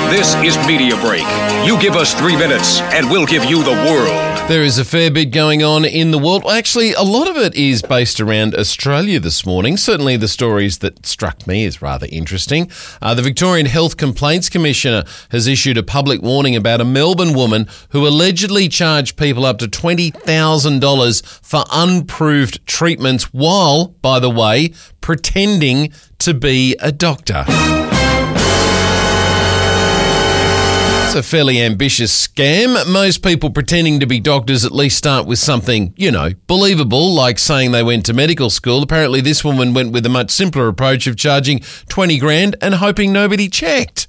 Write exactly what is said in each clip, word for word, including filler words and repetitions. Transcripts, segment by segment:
This is Media Break. You give us three minutes and we'll give you the world. There is a fair bit going on in the world. Well, actually, a lot of it is based around Australia this morning. Certainly the stories that struck me as rather interesting. Uh, the Victorian Health Complaints Commissioner has issued a public warning about a Melbourne woman who allegedly charged people up to twenty thousand dollars for unproved treatments while, by the way, pretending to be a doctor. It's a fairly ambitious scam. Most people pretending to be doctors at least start with something, you know, believable, like saying they went to medical school. Apparently this woman went with a much simpler approach of charging twenty grand and hoping nobody checked.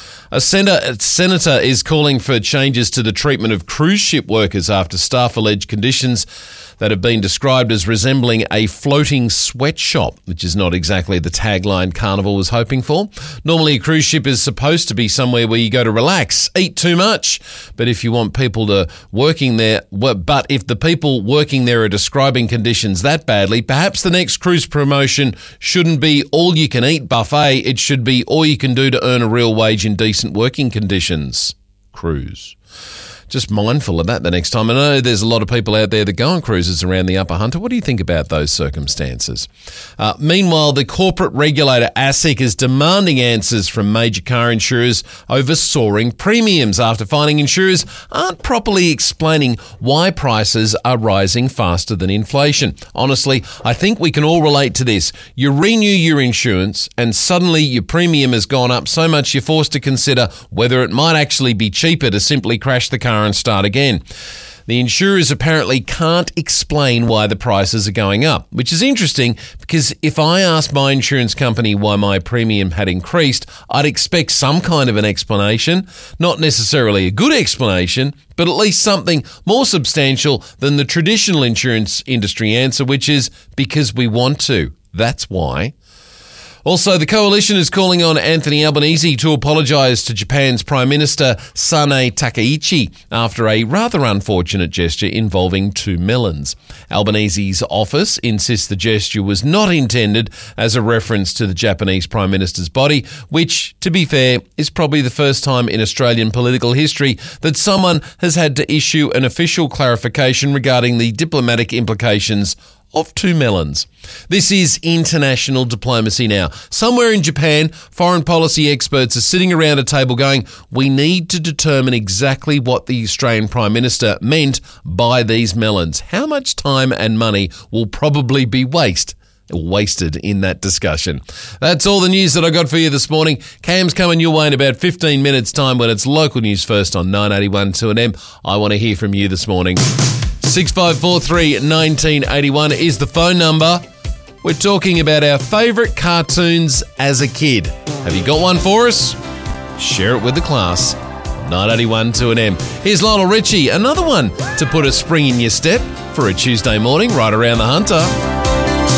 A senator is calling for changes to the treatment of cruise ship workers after staff allege conditions that have been described as resembling a floating sweatshop, which is not exactly the tagline Carnival was hoping for. Normally, a cruise ship is supposed to be somewhere where you go to relax, eat too much. But if you want people to working there, but if the people working there are describing conditions that badly, perhaps the next cruise promotion shouldn't be all-you-can-eat buffet. It should be all you can do to earn a real wage in decent working conditions. Cruise. Just mindful of that the next time. I know there's a lot of people out there that go on cruises around the Upper Hunter. What do you think about those circumstances? Uh, meanwhile, the corporate regulator ASIC is demanding answers from major car insurers over soaring premiums after finding insurers aren't properly explaining why prices are rising faster than inflation. Honestly, I think we can all relate to this. You renew your insurance and suddenly your premium has gone up so much you're forced to consider whether it might actually be cheaper to simply crash the car and start again. The insurers apparently can't explain why the prices are going up, which is interesting because if I asked my insurance company why my premium had increased, I'd expect some kind of an explanation, not necessarily a good explanation, but at least something more substantial than the traditional insurance industry answer, which is because we want to. That's why. Also, the coalition is calling on Anthony Albanese to apologise to Japan's Prime Minister Sanae Takaichi after a rather unfortunate gesture involving two melons. Albanese's office insists the gesture was not intended as a reference to the Japanese Prime Minister's body, which, to be fair, is probably the first time in Australian political history that someone has had to issue an official clarification regarding the diplomatic implications of two melons. This is international diplomacy now. Somewhere in Japan, foreign policy experts are sitting around a table going, we need to determine exactly what the Australian Prime Minister meant by these melons. How much time and money will probably be waste, wasted in that discussion? That's all the news that I got for you this morning. Cam's coming your way in about fifteen minutes time when it's local news first on nine eighty-one two and M. I want to hear from you this morning. six five four three, one nine eight one is the phone number. We're talking about our favourite cartoons as a kid. Have you got one for us? Share it with the class. nine eighty-one two and M. Here's Lionel Richie, another one to put a spring in your step for a Tuesday morning right around the Hunter.